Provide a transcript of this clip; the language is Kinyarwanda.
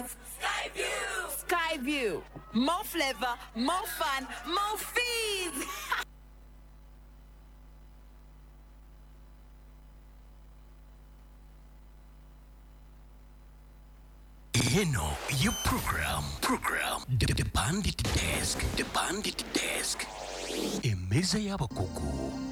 Skyview. More flavor, more fun, more fees. Your program, the bandit desk, emeza y'abakugu.